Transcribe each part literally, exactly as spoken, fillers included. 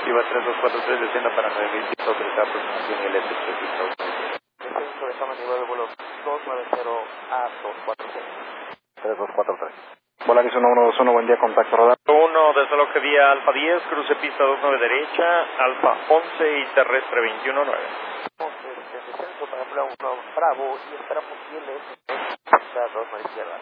Viva tres dos cuatro tres, descienda para nueve mil pies, autorizada aproximación y el S tres pista dos nueve cero. Descenso de Tama nivel de vuelo dos nueve cero a dos cuatro tres. tres dos cuatro tres. Volaris uno uno dos uno, buen día, contacto radar. uno, desde lo que vía Alfa diez, cruce pista dos nueve derecha, Alfa once y terrestre veintiuno nueve. Entonces, el descenso para Embraer uno Bravo y esperamos I L S pista dos nueve izquierda.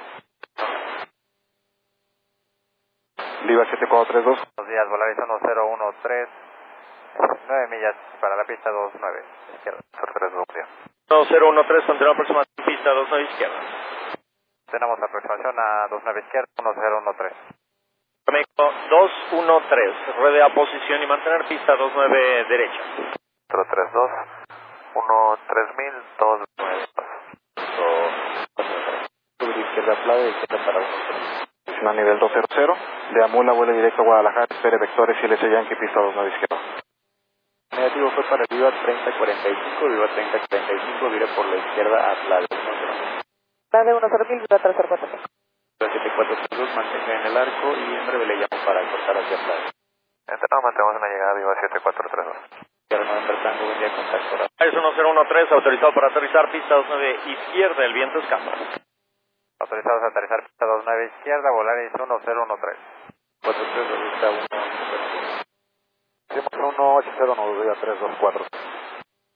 Viva siete cuatro tres dos. Buenos días, Volaris uno cero uno tres, nueve millas para la pista dos nueve izquierda. tres dos, días. uno cero uno tres, continúa aproximación pista dos nueve izquierda. Tenemos aproximación a dos nueve izquierda, uno cero uno tres. México dos uno tres, ruede a posición y mantener pista dos nueve derecha. cuatro tres dos, uno tres mil, dos nueve dos. Sobre izquierda clave, izquierda para uno tres. A nivel dos cero cero, de Amula, vuelo directo a Guadalajara, espere vectores y L S Yankee, pista dos nueve izquierda. Negativo fue para Viva treinta cuarenta y cinco, Viva treinta cuarenta y cinco, vire por la izquierda a Plade uno cero mil. Plade uno cero mil, Viva tres cero cuatro tres. Viva siete cuatro tres dos, mantenga en el arco y en breve le llamo para cortar hacia Plade. Entonces mantenemos una llegada Viva siete cuatro tres dos. Tierra November Tango, buen día, contacto radar. Es uno cero uno tres, autorizado para aterrizar pista dos nueve izquierda, el viento escapa. Autorizados a aterrizar pista dos nueve izquierda, Volaris uno cero uno tres. cuatro tres dos, está uno. uno ocho cero nueve, tres dos cuatro.